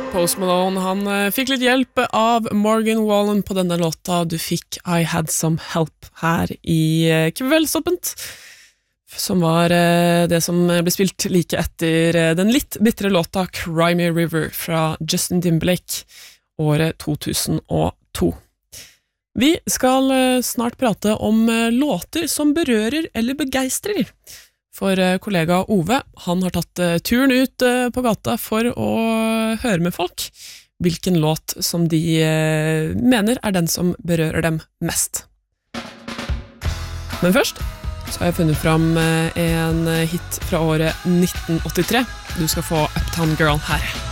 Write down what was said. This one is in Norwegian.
Post Malone, han fikk litt hjelp av Morgan Wallen på denne låta. Du fikk I Had Some Help her i Kveldsåpent, som var det som ble spilt like etter den litt bittre låta Cry Me a River fra Justin Timberlake, året 2002. Vi skal snart prate om låter som berører eller begeistrer. For kollega Ove, han har tatt turen ut på gata for å høre med folk hvilken låt som de mener er den som berører dem mest. Men først så har jeg funnet fram en hit fra året 1983. Du skal få Uptown Girl her.